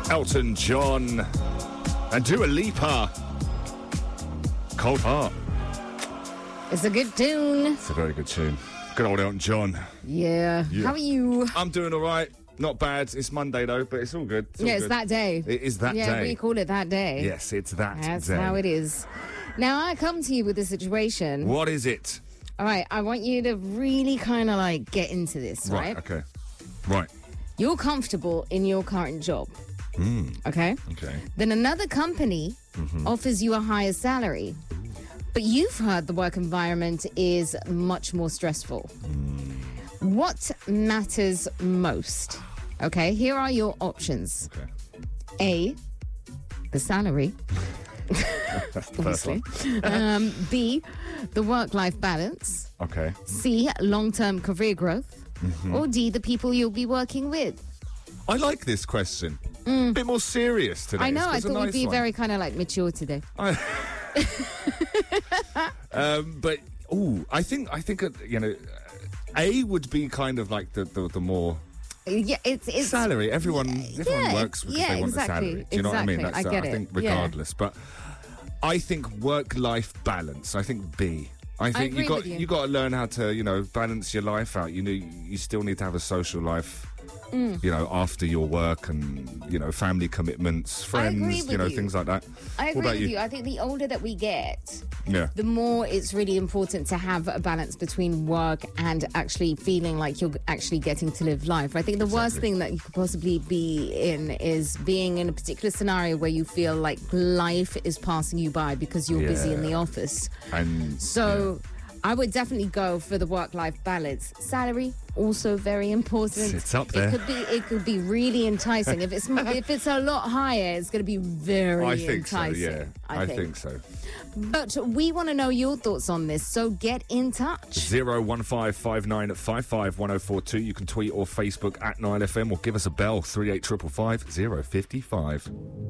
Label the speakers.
Speaker 1: Elton John and Dua Lipa. Cold Heart.
Speaker 2: It's a good tune.
Speaker 1: It's a very good tune. Good old Elton John.
Speaker 2: Yeah. How are you?
Speaker 1: I'm doing all right. Not bad. It's Monday, though, but it's all good.
Speaker 2: It's that day.
Speaker 1: It is that day.
Speaker 2: Yeah, we call it that day.
Speaker 1: Yes, it's that
Speaker 2: That's
Speaker 1: day.
Speaker 2: how it is. Now, I come to you with a situation.
Speaker 1: What is it?
Speaker 2: All right, I want you to really kind of like get into this, right?
Speaker 1: Okay. Right.
Speaker 2: You're comfortable in your current job. Okay?
Speaker 1: Okay.
Speaker 2: Then another company offers you a higher salary. But you've heard the work environment is much more stressful. What matters most? Okay, here are your options.
Speaker 1: Okay.
Speaker 2: A, the salary.
Speaker 1: That's the first one.
Speaker 2: B, the work-life balance.
Speaker 1: Okay.
Speaker 2: C, long-term career growth. Or D, the people you'll be working with.
Speaker 1: I like this question. A bit more serious today.
Speaker 2: I know, I
Speaker 1: It's a
Speaker 2: thought we'd
Speaker 1: nice
Speaker 2: be
Speaker 1: one.
Speaker 2: very kind of like mature today.
Speaker 1: But I think A would be kind of like the more
Speaker 2: Yeah, it's
Speaker 1: salary. Everyone works because they want
Speaker 2: exactly,
Speaker 1: a salary. Do you know what I mean?
Speaker 2: exactly. I get
Speaker 1: I
Speaker 2: it.
Speaker 1: think regardless, but I think work-life balance. I think B. I think
Speaker 2: agree with you.
Speaker 1: you got to learn how to balance your life out. You still need to have a social life. After your work and family commitments, friends,
Speaker 2: agree with you.
Speaker 1: things like that.
Speaker 2: I
Speaker 1: What
Speaker 2: agree
Speaker 1: about
Speaker 2: with
Speaker 1: you?
Speaker 2: you. I think the older that we get,
Speaker 1: Yeah.
Speaker 2: the more it's really important to have a balance between work and actually feeling like you're actually getting to live life. I think the worst thing that you could possibly be in is being in a particular scenario where you feel like life is passing you by because you're busy in the office.
Speaker 1: And
Speaker 2: So I would definitely go for the work-life balance. Salary, also very important.
Speaker 1: It's up there.
Speaker 2: It could be really enticing. If it's a lot higher, it's going to be very
Speaker 1: I think
Speaker 2: enticing.
Speaker 1: so. Yeah, I think so.
Speaker 2: But we want to know your thoughts on this, so get in touch.
Speaker 1: 01559551042. You can tweet or Facebook at 9FM or give us a bell 38555 055.